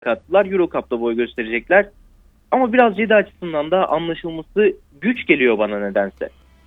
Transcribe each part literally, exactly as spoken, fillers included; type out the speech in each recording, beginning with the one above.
kattılar. Euro Cup'ta boy gösterecekler. Ama biraz Cedi açısından da anlaşılması güç geliyor bana nedense.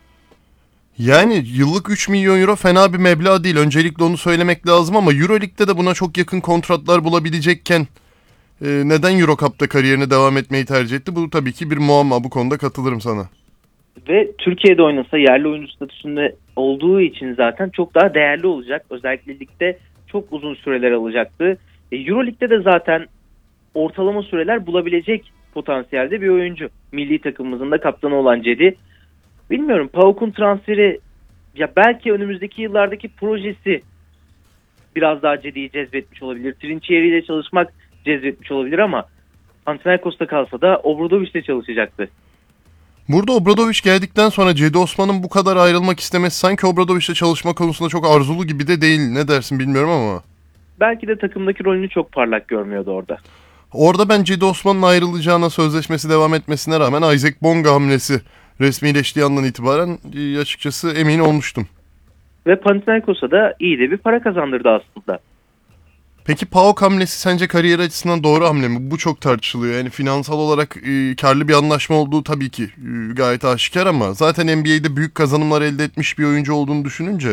Yani yıllık üç milyon euro fena bir meblağ değil. Öncelikle onu söylemek lazım ama Euroleague'de de buna çok yakın kontratlar bulabilecekken e, neden Euro Cup'ta kariyerine devam etmeyi tercih etti? Bu tabii ki bir muamma. Bu konuda katılırım sana. Ve Türkiye'de oynasa yerli oyuncu statüsünde olduğu için zaten çok daha değerli olacak. Özellikle ligde çok uzun süreler alacaktı. E, Euroleague'de de zaten ortalama süreler bulabilecek potansiyelde bir oyuncu. Milli takımımızın da kaptanı olan Cedi. Bilmiyorum, PAOK'un transferi ya belki önümüzdeki yıllardaki projesi biraz daha Cedi'yi cezbetmiş olabilir. Trinchieri ile çalışmak cezbetmiş olabilir ama Panathinaikos'ta kalsa da Obradovic'le çalışacaktı. Burada Obradovic geldikten sonra Cedi Osman'ın bu kadar ayrılmak istemesi sanki Obradovic'le çalışma konusunda çok arzulu gibi de değil. Ne dersin bilmiyorum ama. Belki de takımdaki rolünü çok parlak görmüyordu orada. Orada ben Cedi Osman'ın ayrılacağına, sözleşmesi devam etmesine rağmen Isaac Bonga hamlesi resmileştiği andan itibaren açıkçası emin olmuştum. Ve Panathinaikos'a da iyi de bir para kazandırdı aslında. Peki PAOK hamlesi sence kariyer açısından doğru hamle mi? Bu çok tartışılıyor. Yani finansal olarak e, karlı bir anlaşma olduğu tabii ki e, gayet aşikar ama zaten N B A'de büyük kazanımlar elde etmiş bir oyuncu olduğunu düşününce.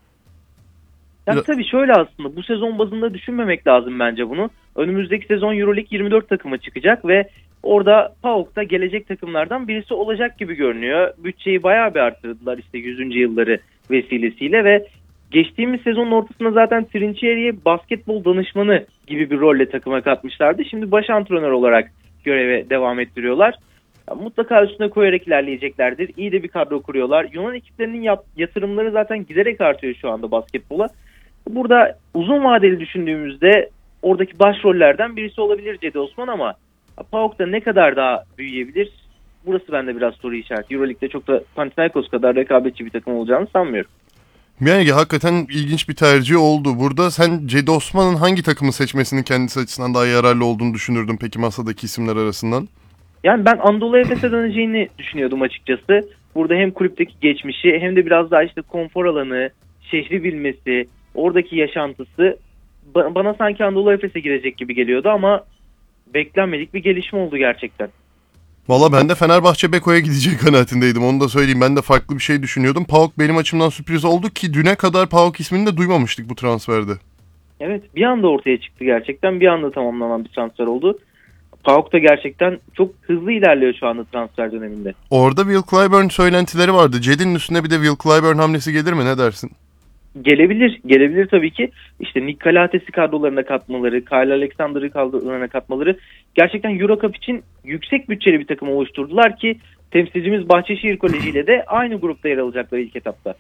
Yani tabii şöyle, aslında bu sezon bazında düşünmemek lazım bence bunu. Önümüzdeki sezon Euroleague yirmi dört takıma çıkacak ve orada PAOK'ta gelecek takımlardan birisi olacak gibi görünüyor. Bütçeyi bayağı bir arttırdılar işte yüzüncü yılları vesilesiyle ve geçtiğimiz sezonun ortasında zaten Trinchieri'ye basketbol danışmanı gibi bir rolle takıma katmışlardı. Şimdi baş antrenör olarak göreve devam ettiriyorlar. Yani mutlaka üstüne koyarak ilerleyeceklerdir. İyi de bir kadro kuruyorlar. Yunan ekiplerinin yap- yatırımları zaten giderek artıyor şu anda basketbola. Burada uzun vadeli düşündüğümüzde oradaki başrollerden birisi olabilir Cedi Osman ama PAOK'ta ne kadar daha büyüyebilir? Burası bende biraz soru işareti. Euroleague'de çok da Panathinaikos kadar rekabetçi bir takım olacağını sanmıyorum. Yani hakikaten ilginç bir tercih oldu. Burada sen Cedi Osman'ın hangi takımı seçmesinin kendisi açısından daha yararlı olduğunu düşünürdün peki masadaki isimler arasından? Yani ben Anadolu Efes'e döneceğini düşünüyordum açıkçası. Burada hem kulüpteki geçmişi hem de biraz daha işte konfor alanı, şehri bilmesi, oradaki yaşantısı bana sanki Anadolu Efes'e girecek gibi geliyordu ama beklenmedik bir gelişme oldu gerçekten. Valla ben de Fenerbahçe Beko'ya gidecek kanaatindeydim. Onu da söyleyeyim. Ben de farklı bir şey düşünüyordum. PAOK benim açımdan sürpriz oldu ki düne kadar PAOK ismini de duymamıştık bu transferde. Evet, bir anda ortaya çıktı gerçekten. Bir anda tamamlanan bir transfer oldu. PAOK da gerçekten çok hızlı ilerliyor şu anda transfer döneminde. Orada Will Clyburn söylentileri vardı. Cedi'nin üstüne bir de Will Clyburn hamlesi gelir mi? Ne dersin? Gelebilir. Gelebilir tabii ki. İşte Nick Calates'i kadrolarına katmaları, Kyle Alexander'ı kadrolarına katmaları gerçekten Euro Cup için yüksek bütçeli bir takım oluşturdular ki temsilcimiz Bahçeşehir Koleji ile de aynı grupta yer alacaklar ilk etapta.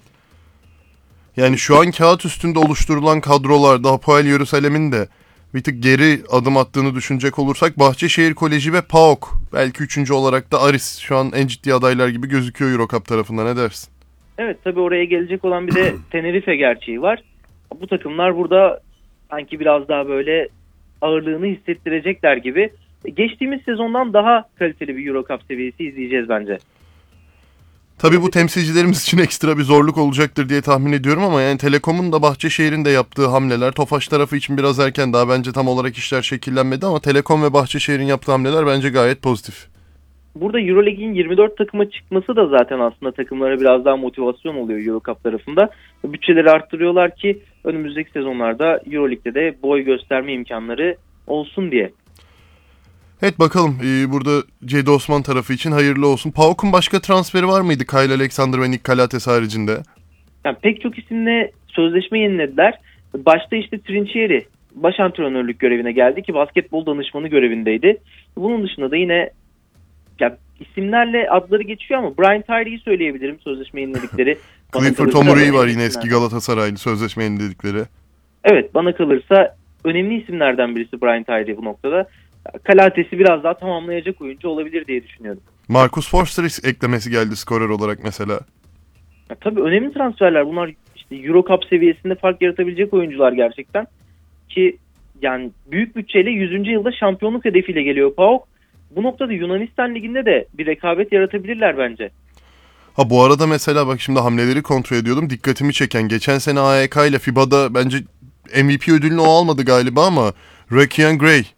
Yani şu an kağıt üstünde oluşturulan kadrolarda Hapoel Yerusalem'in de bir tık geri adım attığını düşünecek olursak Bahçeşehir Koleji ve PAOK belki üçüncü olarak da Aris şu an en ciddi adaylar gibi gözüküyor Euro Cup tarafından. Ne dersin? Evet, tabii oraya gelecek olan bir de Tenerife gerçeği var. Bu takımlar burada sanki biraz daha böyle ağırlığını hissettirecekler gibi. Geçtiğimiz sezondan daha kaliteli bir Euro Cup seviyesi izleyeceğiz bence. Tabii bu temsilcilerimiz için ekstra bir zorluk olacaktır diye tahmin ediyorum ama yani Telekom'un da Bahçeşehir'in de yaptığı hamleler, Tofaş tarafı için biraz erken, daha bence tam olarak işler şekillenmedi ama Telekom ve Bahçeşehir'in yaptığı hamleler bence gayet pozitif. Burada Euroleague'in yirmi dört takıma çıkması da zaten aslında takımlara biraz daha motivasyon oluyor Euro Cup tarafında. Bütçeleri arttırıyorlar ki önümüzdeki sezonlarda Euroleague'de de boy gösterme imkanları olsun diye. Evet bakalım ee, burada Cedi Osman tarafı için hayırlı olsun. PAOK'un başka transferi var mıydı Kyle Alexander ve Nick Calates haricinde? Yani pek çok isimle sözleşme yenilediler. Başta işte Trinchieri baş antrenörlük görevine geldi ki basketbol danışmanı görevindeydi. Bunun dışında da yine ya, isimlerle adları geçiyor ama Brian Tyree'yi söyleyebilirim sözleşme yeniledikleri. Clifford Omuri var yine eski Galatasaraylı sözleşme yeniledikleri. Evet, bana kalırsa önemli isimlerden birisi Brian Tyree bu noktada. Calates'i biraz daha tamamlayacak oyuncu olabilir diye düşünüyorum. Marcus Forster eklemesi geldi skorer olarak mesela. Ya, tabii önemli transferler bunlar, işte Euro Cup seviyesinde fark yaratabilecek oyuncular gerçekten. Ki yani büyük bütçeyle yüzüncü yılda şampiyonluk hedefiyle geliyor PAOK. Bu noktada Yunanistan Ligi'nde de bir rekabet yaratabilirler bence. Ha bu arada mesela bak şimdi hamleleri kontrol ediyordum. Dikkatimi çeken geçen sene A E K ile FIBA'da bence M V P ödülünü o almadı galiba ama Rakian Gray